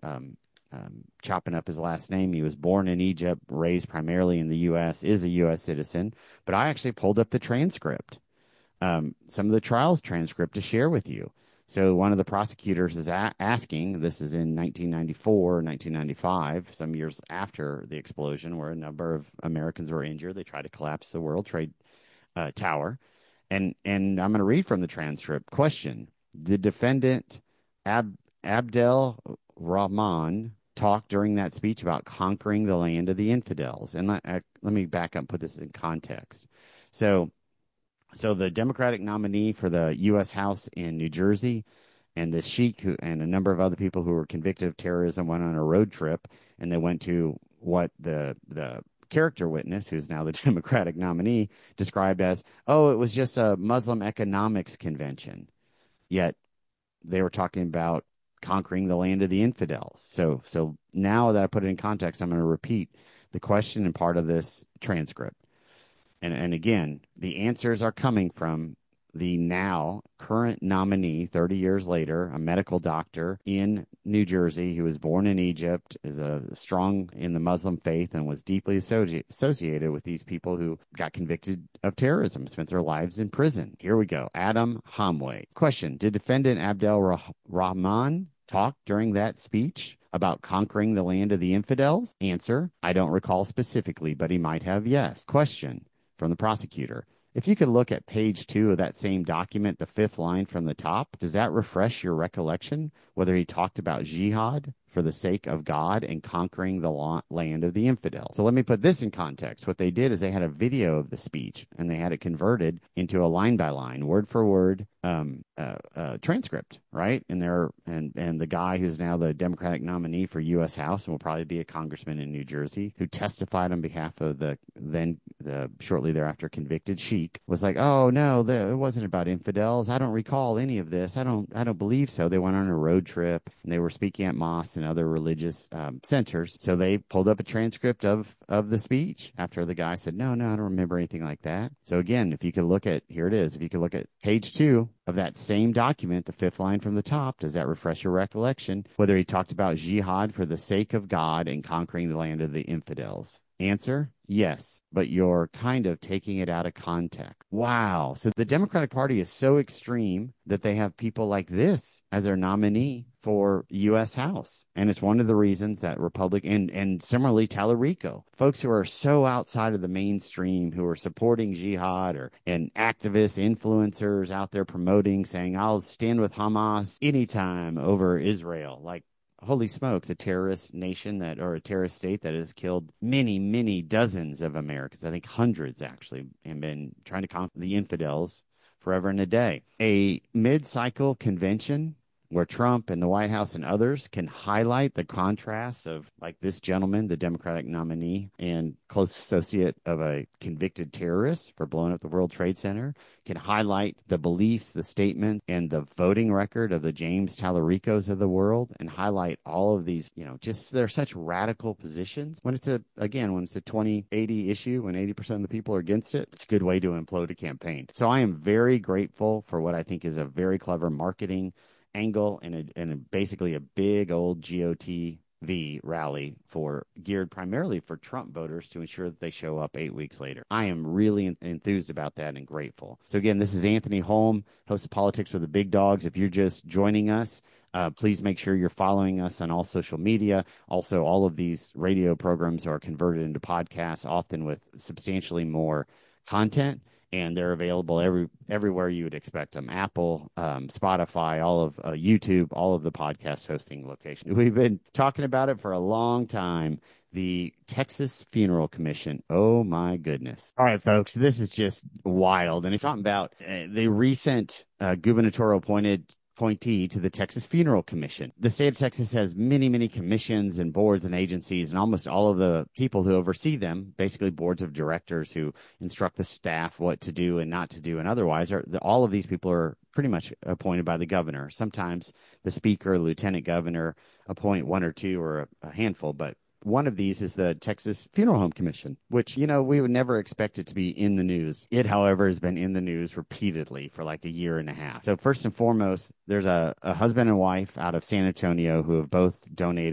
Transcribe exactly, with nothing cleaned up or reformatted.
um, um, chopping up his last name. He was born in Egypt, raised primarily in the U S, is a U S citizen. But I actually pulled up the transcript, um, some of the trials transcript to share with you. So one of the prosecutors is a- asking, this is in nineteen ninety-four, nineteen ninety-five, some years after the explosion, where a number of Americans were injured. They tried to collapse the World Trade uh, Tower. And, and I'm going to read from the transcript. Question: Did defendant Ab- Abdel Rahman talk during that speech about conquering the land of the infidels? And let, uh, let me back up and put this in context. So so the Democratic nominee for the U S House in New Jersey and the sheik who, and a number of other people who were convicted of terrorism went on a road trip, and they went to what the the character witness, who's now the Democratic nominee, described as, oh, it was just a Muslim economics convention. Yet they were talking about conquering the land of the infidels. So so now that I put it in context, I'm going to repeat the question and part of this transcript. And, and again, the answers are coming from the now current nominee, thirty years later, a medical doctor in New Jersey who was born in Egypt, is a strong in the Muslim faith, and was deeply associ- associated with these people who got convicted of terrorism, spent their lives in prison. Here we go. Adam Hamway. Question: Did defendant Abdel Rah- Rahman talk during that speech about conquering the land of the infidels? Answer: I don't recall specifically, but he might have, yes. Question from the prosecutor: if you could look at page two of that same document, the fifth line from the top, does that refresh your recollection whether he talked about jihad for the sake of God and conquering the land of the infidels? So let me put this in context. What they did is they had a video of the speech, and they had it converted into a line by line, word for word um, uh, uh, transcript, right? And there, and and the guy who's now the Democratic nominee for U S House and will probably be a congressman in New Jersey, who testified on behalf of the then the shortly thereafter convicted sheik, was like, oh no, the, it wasn't about infidels. I don't recall any of this. I don't I don't believe so. They went on a road trip and they were speaking at mosques and other religious um, centers. So they pulled up a transcript of of the speech after the guy said, no, no, I don't remember anything like that. So again, if you could look at, here it is, if you could look at page two of that same document, the fifth line from the top, does that refresh your recollection whether he talked about jihad for the sake of God and conquering the land of the infidels? Answer: yes, but you're kind of taking it out of context. Wow. So the Democratic Party is so extreme that they have people like this as their nominee for U S House. And it's one of the reasons that Republican, and, and similarly Tallarico, folks who are so outside of the mainstream, who are supporting jihad, or and activists, influencers out there promoting, saying, I'll stand with Hamas anytime over Israel. Like, holy smokes, a terrorist nation that, or a terrorist state that has killed many, many dozens of Americans, I think hundreds actually, and been trying to conquer the infidels forever and a day. A mid-cycle convention where Trump and the White House and others can highlight the contrasts of, like, this gentleman, the Democratic nominee and close associate of a convicted terrorist for blowing up the World Trade Center, can highlight the beliefs, the statement, and the voting record of the James Tallaricos of the world, and highlight all of these, you know, just they're such radical positions. When it's a, again, when it's a twenty eighty issue, when eighty percent of the people are against it, it's a good way to implode a campaign. So I am very grateful for what I think is a very clever marketing angle and a, and a, basically a big old G O T V rally for geared primarily for Trump voters to ensure that they show up eight weeks later. I am really enthused about that and grateful. So again, this is Anthony Holm, host of Politics for the Big Dogs. If you're just joining us, uh, please make sure you're following us on all social media. Also, all of these radio programs are converted into podcasts, often with substantially more content, and they're available every everywhere you would expect them. Apple, um, Spotify, all of uh, YouTube, all of the podcast hosting locations. We've been talking about it for a long time. The Texas Funeral Commission. Oh, my goodness. All right, folks, this is just wild. And if you're talking about uh, the recent uh, gubernatorial appointed appointee to the Texas Funeral Commission. The state of Texas has many, many commissions and boards and agencies, and almost all of the people who oversee them, basically boards of directors who instruct the staff what to do and not to do, and otherwise, are all of these people are pretty much appointed by the governor. Sometimes the speaker, lieutenant governor appoint one or two or a, a handful, but one of these is the Texas Funeral Home Commission, which, you know, we would never expect it to be in the news. It, however, has been in the news repeatedly for like a year and a half. So first and foremost, there's a, a husband and wife out of San Antonio who have both donated